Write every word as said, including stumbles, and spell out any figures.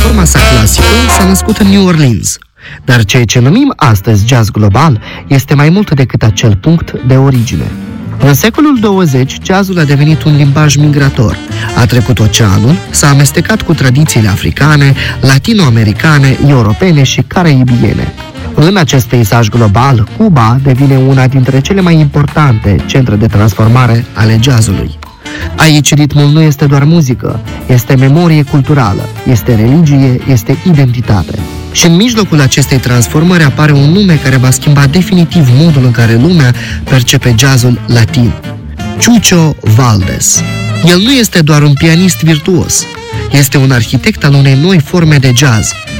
forma sa clasică s-a născut în New Orleans. Dar ceea ce numim astăzi jazz global este mai mult decât acel punct de origine. În secolul douăzeci, jazzul a devenit un limbaj migrator. A trecut oceanul, s-a amestecat cu tradițiile africane, latinoamericane, europene și caraibiene. În acest peisaj global, Cuba devine una dintre cele mai importante centre de transformare ale jazzului. Aici ritmul nu este doar muzică, este memorie culturală, este religie, este identitate. Și în mijlocul acestei transformări apare un nume care va schimba definitiv modul în care lumea percepe jazzul latin. Chucho Valdés. El nu este doar un pianist virtuos, este un arhitect al unei noi forme de jazz,